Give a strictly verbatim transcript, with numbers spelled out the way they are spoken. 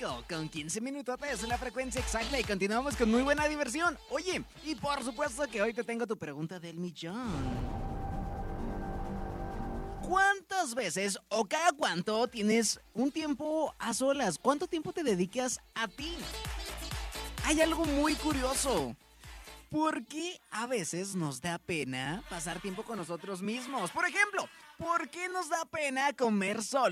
cinco con quince minutotes en la frecuencia exacta y continuamos con muy buena diversión. Oye, y por supuesto que hoy te tengo tu pregunta del millón. ¿Cuántas veces o cada cuánto tienes un tiempo a solas? ¿Cuánto tiempo te dedicas a ti? Hay algo muy curioso. ¿Por qué a veces nos da pena pasar tiempo con nosotros mismos? Por ejemplo, ¿por qué nos da pena comer solos?